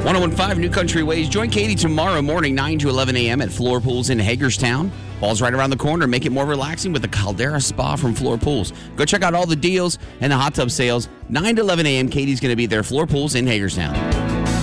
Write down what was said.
1015 New Country Ways. Join Katie tomorrow morning, 9 to 11 a.m. at Floor Pools in Hagerstown. Ball's right around the corner. Make it more relaxing with the Caldera Spa from Floor Pools. Go check out all the deals and the hot tub sales. 9 to 11 a.m. Katie's going to be there. Floor Pools in Hagerstown.